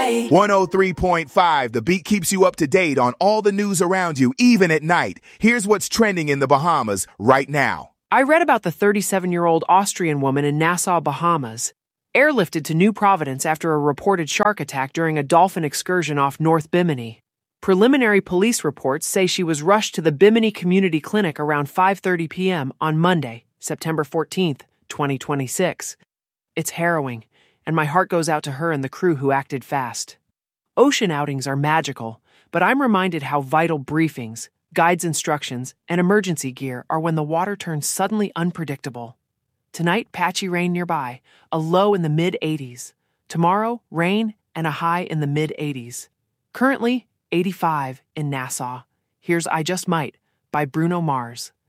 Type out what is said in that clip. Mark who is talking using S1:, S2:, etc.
S1: night. 103.5, The Beat keeps you up to date on all the news around you, even at night. Here's what's trending in the Bahamas right now.
S2: I read about the 37-year-old Austrian woman in Nassau, Bahamas, airlifted to New Providence after a reported shark attack during a dolphin excursion off North Bimini. Preliminary police reports say she was rushed to the Bimini Community Clinic around 5:30 p.m. on Monday, September 14th, 2026. It's harrowing, and my heart goes out to her and the crew who acted fast. Ocean outings are magical, but I'm reminded how vital briefings, guides' instructions, and emergency gear are when the water turns suddenly unpredictable. Tonight, patchy rain nearby, a low in the mid-80s. Tomorrow, rain and a high in the mid-80s. Currently, 85 in Nassau. Here's I Just Might by Bruno Mars.